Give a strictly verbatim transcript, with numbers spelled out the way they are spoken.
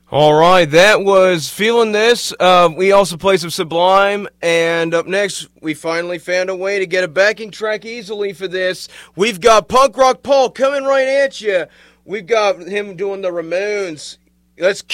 All right, that was Feeling This. Uh, we also played some Sublime, and up next, we finally found a way to get a backing track easily for this. We've got Punk Rock Paul coming right at you. We've got him doing the Ramones. Let's